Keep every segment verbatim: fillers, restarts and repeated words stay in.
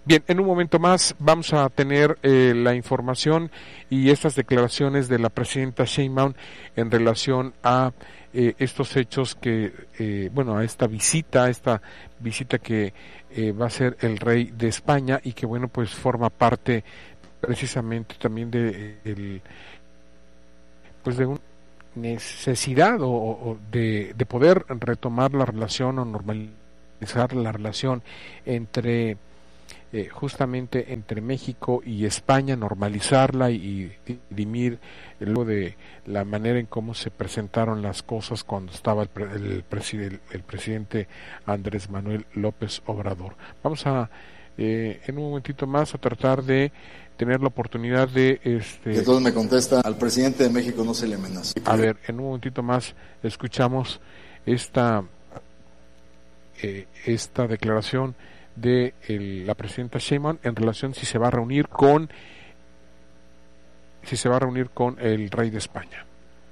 Bien, en un momento más vamos a tener eh, la información y estas declaraciones de la presidenta Sheinbaum en relación a eh, estos hechos que, eh, bueno, a esta visita, a esta visita que eh, va a ser el rey de España y que, bueno, pues forma parte precisamente también de el, pues de una necesidad o, o de, de poder retomar la relación o normalizar la relación entre Eh, justamente entre México y España, normalizarla y, y dirimir luego de la manera en cómo se presentaron las cosas cuando estaba el, el, preside, el presidente Andrés Manuel López Obrador. Vamos a eh, en un momentito más a tratar de tener la oportunidad de este que todos me contesta, al presidente de México no se le amenaza. A ver, en un momentito más escuchamos esta eh, esta declaración de el, la presidenta Sheinbaum en relación si se va a reunir con si se va a reunir con el rey de España.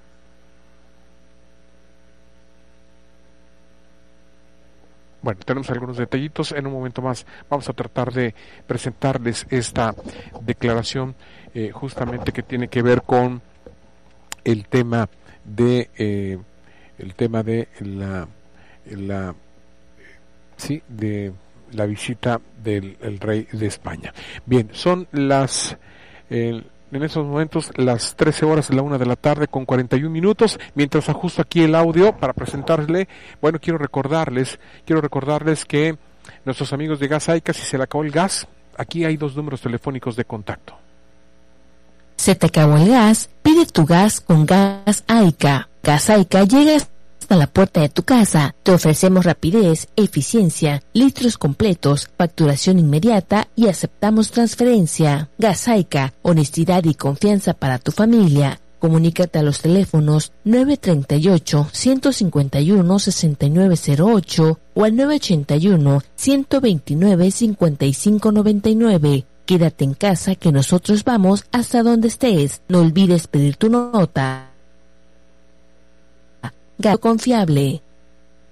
Bueno, tenemos algunos detallitos. En un momento más vamos a tratar de presentarles esta declaración eh, justamente que tiene que ver con el tema de eh, el tema de la la sí de la visita del el rey de España. Bien, son las eh, en estos momentos las trece horas de la una de la tarde con cuarenta y un minutos. Mientras ajusto aquí el audio para presentarle, bueno, quiero recordarles, quiero recordarles que nuestros amigos de Gas Aica, si se le acabó el gas, aquí hay dos números telefónicos de contacto. Se te acabó el gas, pide tu gas con Gas Aica. Gas Aica llega hasta la puerta de tu casa. Te ofrecemos rapidez, eficiencia, litros completos, facturación inmediata y aceptamos transferencia. Gas Aica, honestidad y confianza para tu familia. Comunícate a los teléfonos nueve tres ocho, uno cinco uno, seis nueve cero ocho o al nueve ocho uno, uno dos nueve, cinco cinco nueve nueve. Quédate en casa que nosotros vamos hasta donde estés. No olvides pedir tu nota. Gato confiable.